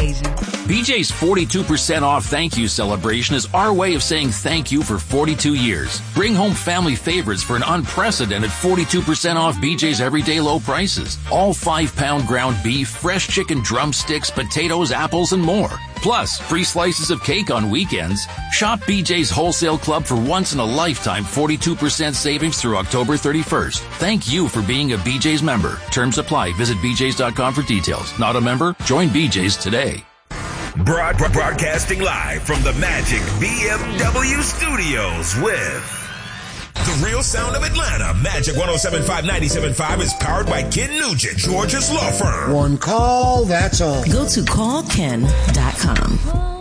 occasion. BJ's 42% off thank you celebration is our way of saying thank you for 42 years. Bring home family favorites for an unprecedented 42% off BJ's everyday low prices. All 5-pound ground beef, fresh chicken drumsticks, potatoes, apples, and more. Plus, free slices of cake on weekends. Shop BJ's Wholesale Club for once-in-a-lifetime 42% savings through October 31st. Thank you for being a BJ's member. Terms apply. Visit bjs.com for details. Not a member? Join BJ's today. Broadcasting live from the Magic BMW Studios with the real sound of Atlanta. Magic 107.5, 97.5 is powered by Ken Nugent, Georgia's law firm. One call, that's all. Go to callken.com.